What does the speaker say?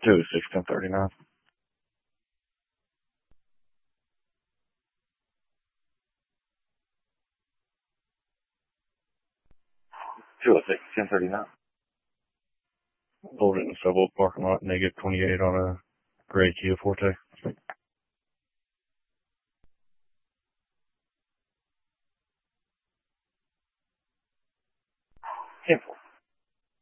206 1039. 206 1039. Pulled it in the Subway parking lot, negative 28 on a gray Kia Forte. 10-4.